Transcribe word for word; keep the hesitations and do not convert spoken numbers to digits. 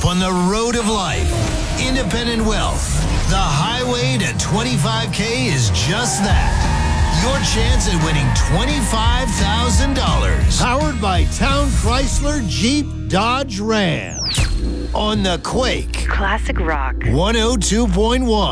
on the road of life. Independent Wealth. The highway to twenty-five K is just that. Your chance at winning twenty-five thousand dollars. Powered by Town Chrysler Jeep Dodge Ram. On the Quake. Classic rock. one oh two point one.